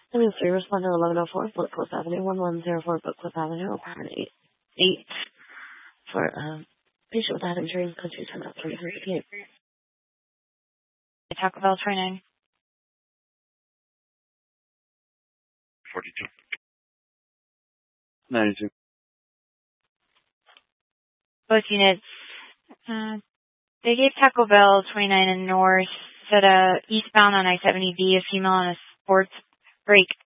Coming 3, responder 1104, Brookcliff Avenue, 1104 Brookcliff Avenue, apartment 8 for patient with head injury, country 10.33. Taco Bell 29. 42. 92. Both units. They gave Taco Bell 29 and north, said eastbound on I-70B, a female on a sports brake